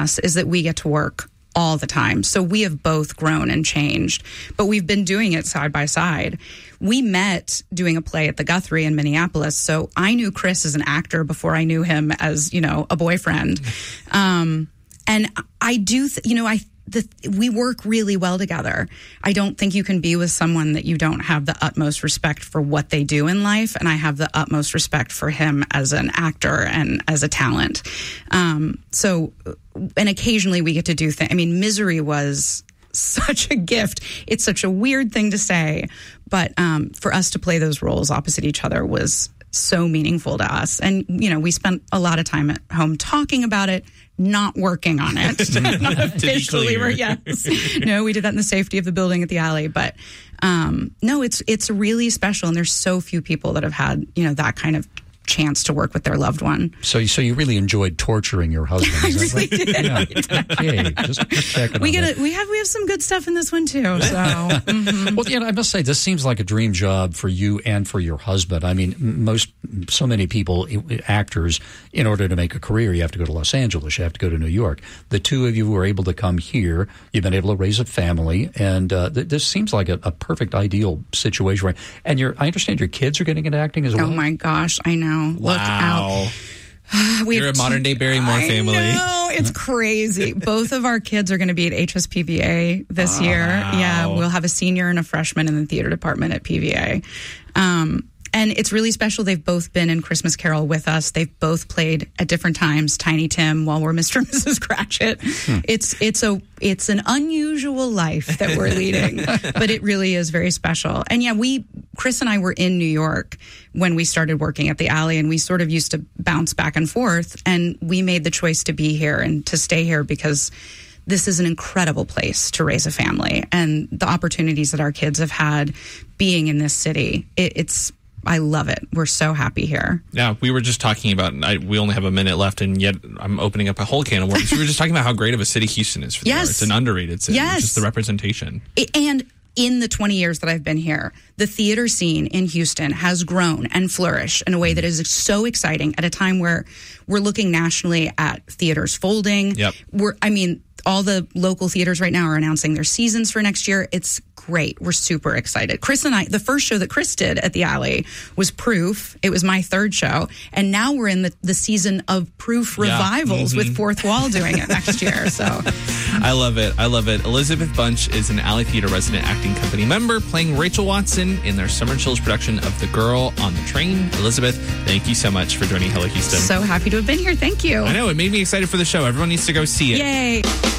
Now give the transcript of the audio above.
us is that we get to work all the time. So we have both grown and changed, but we've been doing it side by side. We met doing a play at the Guthrie in Minneapolis. So I knew Chris as an actor before I knew him as, a boyfriend. And I do, we work really well together. I don't think you can be with someone that you don't have the utmost respect for what they do in life. And I have the utmost respect for him as an actor and as a talent. And occasionally we get to do things. I mean, Misery was such a gift. It's such a weird thing to say, but for us to play those roles opposite each other was so meaningful to us. And, we spent a lot of time at home talking about it, not working on it. Not officially. Yes. No, we did that in the safety of the building at the Alley. But no, it's really special. And there's so few people that have had, that kind of chance to work with their loved one. So you really enjoyed torturing your husband. I really did. Yeah. Okay, just checking. We have some good stuff in this one too. So, Well, I must say this seems like a dream job for you and for your husband. I mean, so many people, actors, in order to make a career, you have to go to Los Angeles, you have to go to New York. The two of you were able to come here. You've been able to raise a family, and this seems like a perfect, ideal situation. And I understand your kids are getting into acting as well. Oh my gosh, I know. Look out. You're a modern day Barrymore family. I know, it's crazy. Both of our kids are going to be at HSPVA this year. Wow. Yeah, we'll have a senior and a freshman in the theater department at PVA. And it's really special. They've both been in Christmas Carol with us. They've both played at different times Tiny Tim while we're Mr. and Mrs. Cratchit. It's an unusual life that we're leading, but it really is very special. And yeah, Chris and I were in New York when we started working at the Alley, and we sort of used to bounce back and forth. And we made the choice to be here and to stay here because this is an incredible place to raise a family. And the opportunities that our kids have had being in this city, I love it. We're so happy here. Yeah, we were just talking about, we only have a minute left, and yet I'm opening up a whole can of worms. We were just talking about how great of a city Houston is for the arts. It's an underrated city. Yes. Just the representation. And in the 20 years that I've been here, the theater scene in Houston has grown and flourished in a way that is so exciting at a time where we're looking nationally at theaters folding. Yep. All the local theaters right now are announcing their seasons for next year. It's great. We're super excited. Chris and I, the first show that Chris did at the Alley was Proof. It was my third show. And now we're in the season of Proof revivals with Fourth Wall doing it next year. So I love it. Elizabeth Bunch is an Alley Theater resident acting company member playing Rachel Watson in their Summer Chills production of The Girl on the Train. Elizabeth, thank you so much for joining Hello Houston. So happy to have been here. Thank you. I know. It made me excited for the show. Everyone needs to go see it. Yay.